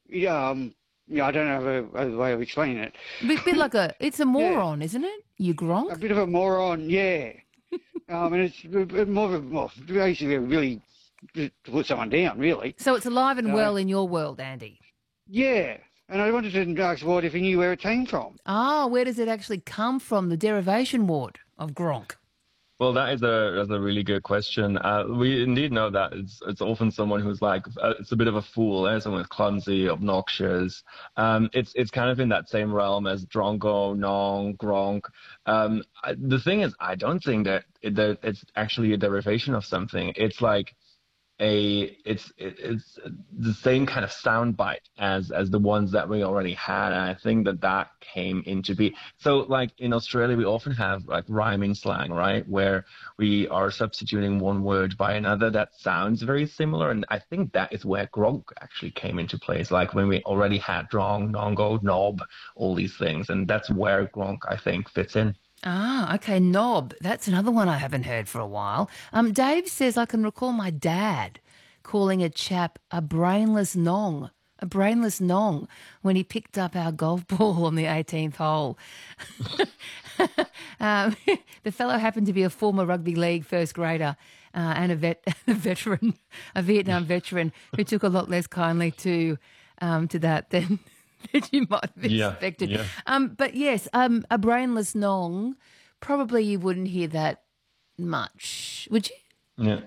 Yeah, yeah, I don't have a way of explaining it. Bit like it's a Yeah, moron, isn't it? You a gronk. bit of a moron. Yeah, and it's more of a, well, basically really to put someone down, really. So it's alive and Uh, well in your world, Andy. yeah, and I wanted to ask Ward if he knew where it came from. Ah, where does it actually come from? The derivation word of gronk. Well, that's a really good question. We indeed know that it's often someone who's like it's a bit of a fool, someone who's clumsy, obnoxious. It's kind of in that same realm as drongo, nong, gronk. The thing is, I don't think that it's actually a derivation of something. It's like it's the same kind of sound bite as the ones that we already had, and I think that came into be. So like in Australia we often have like rhyming slang, right, where we are substituting one word by another that sounds very similar, and I think that is where gronk actually came into place, like when we already had drong, nongo, knob, all these things, and that's where gronk I think fits in. Ah, okay, knob. That's another one I haven't heard for a while. Dave says I can recall my dad calling a chap a brainless nong. A brainless nong when he picked up our golf ball on the 18th hole. um, the fellow happened to be a former rugby league first grader and a veteran, a Vietnam veteran who took a lot less kindly to that than that you might have Yeah, expected. yeah, But yes, a brainless nong, probably you wouldn't hear that much, would you? yeah.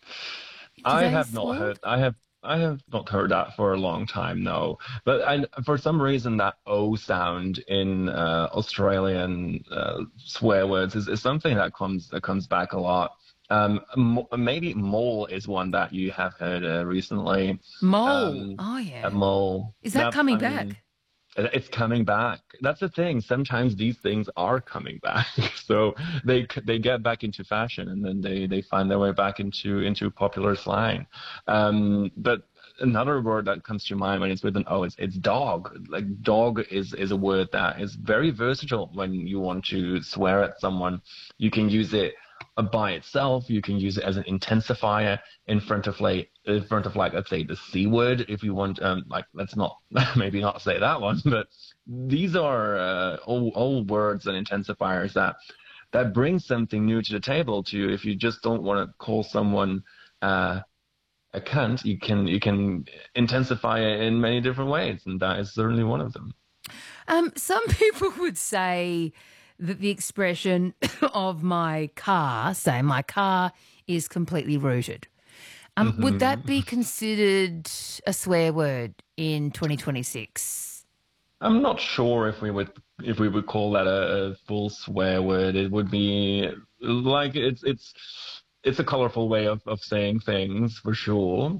In I have today's not world? heard. I have not heard that for a long time, no. But for some reason, that O sound in Australian swear words is something that comes back a lot. Maybe mole is one that you have heard recently. Mole. Um, Oh, a yeah. mole. Is that That coming I mean, back? it's coming back. That's the thing. Sometimes these things are coming back. So they get back into fashion, and then they find their way back into popular slang. But another word that comes to mind when it's with an O is it's dog. Like dog is a word that is very versatile when you want to swear at someone. You can use it by itself. You can use it as an intensifier in front of like let's say the C word if you want, like let's not maybe not say that one, but these are all words and intensifiers that bring something new to the table to you. If you just don't want to call someone uh, a cunt, you can intensify it in many different ways, and that is certainly one of them. Some people would say that the expression of my car, say my car is completely rooted. Would that be considered a swear word in 2026? I'm not sure if we would call that a full swear word. It would be like it's a colorful way of saying things for sure.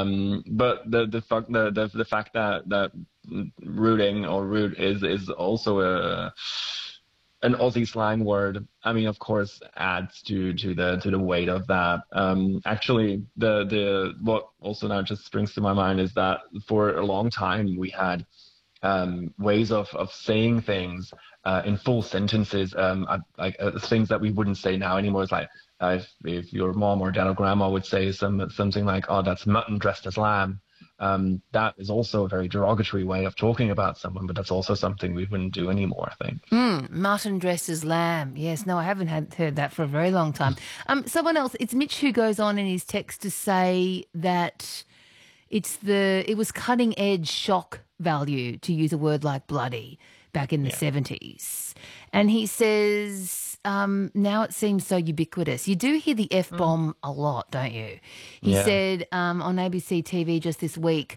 But the fact that rooting or root is also a an Aussie slang word, I mean, of course, adds to the weight of that. Actually, the what also now just springs to my mind is that for a long time we had ways of saying things in full sentences, like things that we wouldn't say now anymore. It's like if your mom or dad or grandma would say something like, "Oh, that's mutton dressed as lamb." That is also a very derogatory way of talking about someone, but that's also something we wouldn't do anymore, I think. Mutton dressed as lamb. Yes, no, I haven't heard that for a very long time. Someone else, it's Mitch who goes on in his text to say that it was cutting edge shock value to use a word like bloody back in the Yeah. 70s. And he says now it seems so ubiquitous. You do hear the F Mm. bomb a lot, don't you? He Yeah. said on ABC TV just this week,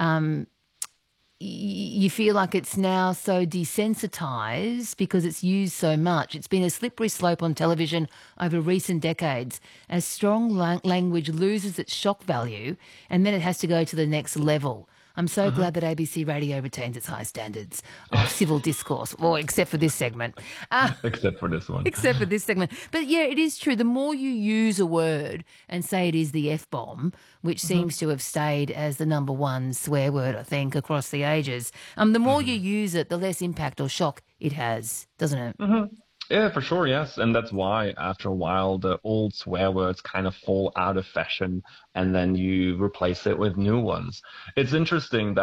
you feel like it's now so desensitized because it's used so much. It's been a slippery slope on television over recent decades as strong language loses its shock value and then it has to go to the next level. I'm so Hmm. glad that ABC Radio retains its high standards of civil discourse, well, except for this segment. Uh, Except for this one. except for this segment. But yeah, it is true. The more you use a word and say it is the F bomb, which Hmm. seems to have stayed as the number one swear word, I think, across the ages, the more you Hmm. use it, the less impact or shock it has, doesn't it? Hmm. Yeah, for sure, yes. And that's why after a while the old swear words kind of fall out of fashion and then you replace it with new ones. It's interesting that